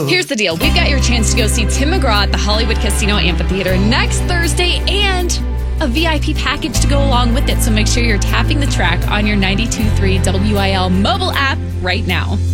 Here's the deal. We've got your chance to go see Tim McGraw at the Hollywood Casino Amphitheater next Thursday and a VIP package to go along with it. So make sure you're tapping the track on your 92.3 WIL mobile app right now.